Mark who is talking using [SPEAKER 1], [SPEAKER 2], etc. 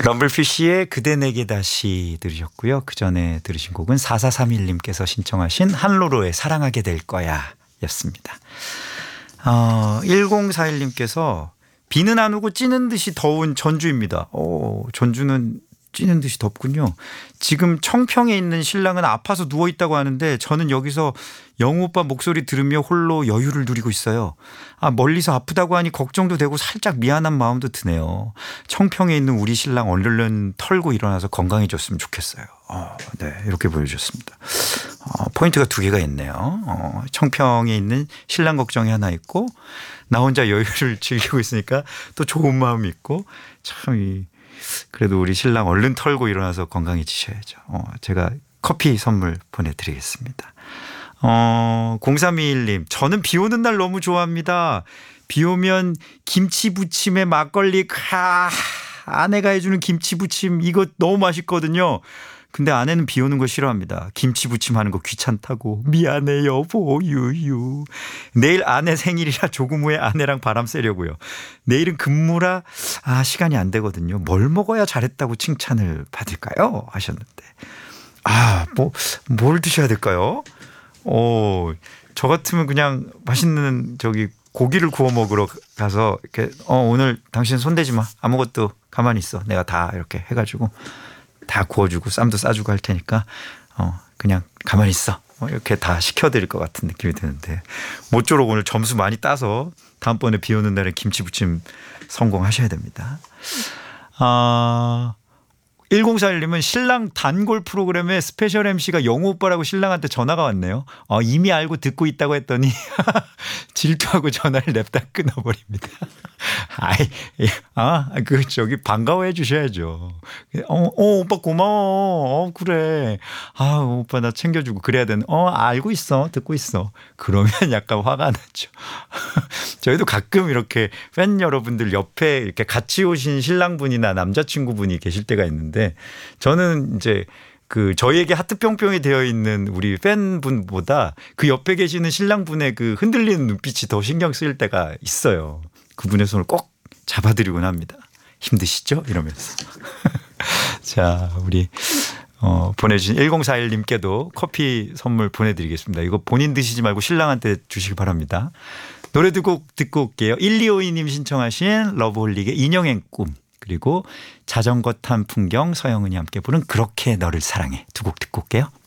[SPEAKER 1] 럼블피쉬의 그대 내게 다시 들으셨고요. 그 전에 들으신 곡은 4431님께서 신청하신 한로로의 사랑하게 될 거야 였습니다. 1041님께서 비는 안 오고 찌는 듯이 더운 전주입니다. 전주는 찌는 듯이 덥군요. 지금 청평에 있는 신랑은 아파서 누워있다고 하는데 저는 여기서 영우 오빠 목소리 들으며 홀로 여유를 누리고 있어요. 멀리서 아프다고 하니 걱정도 되고 살짝 미안한 마음도 드네요. 청평에 있는 우리 신랑 얼른 털고 일어나서 건강해졌으면 좋겠어요. 네, 이렇게 보여주셨습니다. 포인트가 두 개가 있네요. 청평에 있는 신랑 걱정이 하나 있고 나 혼자 여유를 즐기고 있으니까 또 좋은 마음이 있고 참 그래도 우리 신랑 얼른 털고 일어나서 건강해지셔야죠. 제가 커피 선물 보내드리겠습니다. 0321님 저는 비 오는 날 너무 좋아합니다. 비 오면 김치 부침에 막걸리 아내가 해주는 김치 부침 이거 너무 맛있거든요. 근데 아내는 비 오는 거 싫어합니다. 김치 부침 하는 거 귀찮다고. 미안해 여보 유유. 내일 아내 생일이라 조금 후에 아내랑 바람 쐬려고요. 내일은 근무라 시간이 안 되거든요. 뭘 먹어야 잘했다고 칭찬을 받을까요? 하셨는데 뭘 드셔야 될까요? 저 같으면 그냥 맛있는 고기를 구워 먹으러 가서 이렇게 오늘 당신 손대지 마. 아무것도 가만히 있어. 내가 다 이렇게 해가지고 다 구워주고 쌈도 싸주고 할 테니까 그냥 가만히 있어. 이렇게 다 시켜드릴 것 같은 느낌이 드는데 모쪼록 오늘 점수 많이 따서 다음번에 비 오는 날에 김치부침 성공하셔야 됩니다. 1041님은 신랑 단골 프로그램에 스페셜 MC가 영우 오빠라고 신랑한테 전화가 왔네요. 이미 알고 듣고 있다고 했더니 질투하고 전화를 냅다 끊어버립니다. 반가워해 주셔야죠. 오빠 고마워. 그래. 오빠 나 챙겨주고 그래야 되는. 알고 있어. 듣고 있어. 그러면 약간 화가 나죠. 저희도 가끔 이렇게 팬 여러분들 옆에 이렇게 같이 오신 신랑분이나 남자친구분이 계실 때가 있는데 저는 이제 저희에게 하트 뿅뿅이 되어 있는 우리 팬분보다 그 옆에 계시는 신랑분의 그 흔들리는 눈빛이 더 신경 쓰일 때가 있어요. 그분의 손을 꼭 잡아드리곤 합니다. 힘드시죠? 이러면서. 자, 우리 보내주신 1041님께도 커피 선물 보내드리겠습니다. 이거 본인 드시지 말고 신랑한테 주시기 바랍니다. 노래 듣고 올게요. 1252님 신청하신 러브홀릭의 인형의 꿈 그리고 자전거 탄 풍경 서영은이 함께 부른 그렇게 너를 사랑해 두 곡 듣고 올게요.